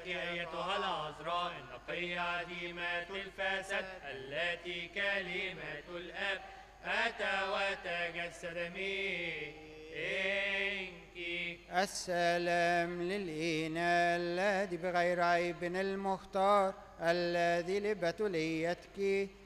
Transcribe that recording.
أيتها العذراء النقية عديمة الفساد التي كلمة الآب أتى وتجسد منك. السلام للإناء الذي بغير عيب المختار الذي لبتوليتك